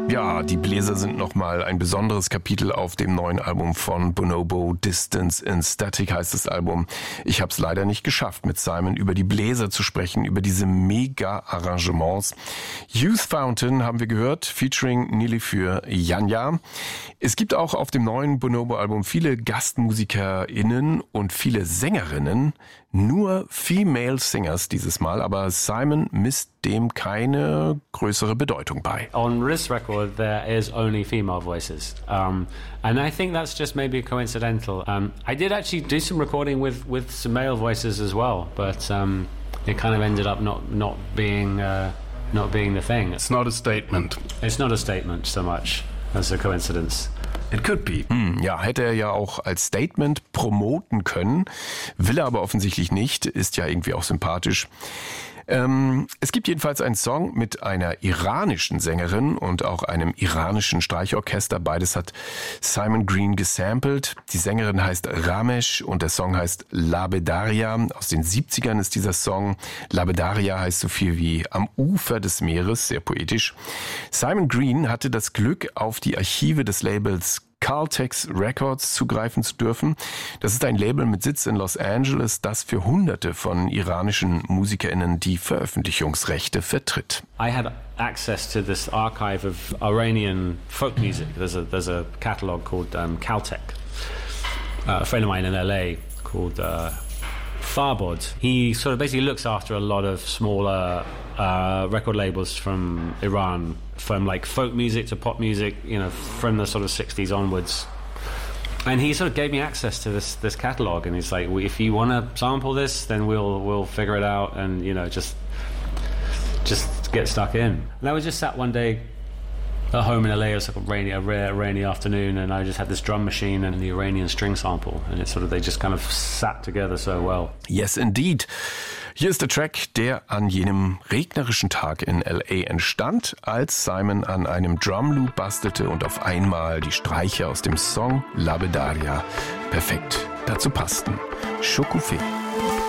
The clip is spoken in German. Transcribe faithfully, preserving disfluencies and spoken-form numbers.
Ja, die Bläser sind nochmal ein besonderes Kapitel auf dem neuen Album von Bonobo. Distance in Static heißt das Album. Ich habe es leider nicht geschafft, mit Simon über die Bläser zu sprechen, über diese Mega-Arrangements. Youth Fountain haben wir gehört, featuring Nili für Janja. Es gibt auch auf dem neuen Bonobo-Album viele GastmusikerInnen und viele Sängerinnen. Nur Female Singers dieses Mal, aber Simon misst dem keine größere Bedeutung bei. On this record there is only female voices, um, and I think that's just maybe coincidental. Um, I did actually do some recording with, with some male voices as well, but um, it kind of ended up not not being uh, not being the thing. It's not a statement. It's not a statement so much as a coincidence. It could be. Hm, ja, hätte er ja auch als Statement promoten können, will er aber offensichtlich nicht, ist ja irgendwie auch sympathisch. Ähm, es gibt jedenfalls einen Song mit einer iranischen Sängerin und auch einem iranischen Streichorchester. Beides hat Simon Green gesampelt. Die Sängerin heißt Ramesh und der Song heißt Labedaria. Aus den siebzigern ist dieser Song. Labedaria heißt so viel wie am Ufer des Meeres, sehr poetisch. Simon Green hatte das Glück, auf die Archive des Labels Caltex Records zugreifen zu dürfen. Das ist ein Label mit Sitz in Los Angeles, das für Hunderte von iranischen MusikerInnen die Veröffentlichungsrechte vertritt. I had access to this archive of Iranian folk music. There's a there's a catalog called um, Caltech. Uh, a friend of mine in L A called uh, Farbod. He sort of basically looks after a lot of smaller uh, record labels from Iran, from like folk music to pop music, you know, from the sort of sixties onwards. And he sort of gave me access to this this catalog, and he's like, well, if you want to sample this, then we'll we'll figure it out, and you know, just just get stuck in. And I was just sat one day at home in L A. It was like a rainy, a rare rainy afternoon, and I just had this drum machine and the Iranian string sample, and it sort of they just kind of sat together so well. Yes, indeed. Hier ist der Track, der an jenem regnerischen Tag in L A entstand, als Simon an einem Drumloop bastelte und auf einmal die Streicher aus dem Song Labedaria perfekt dazu passten. Chocoufé.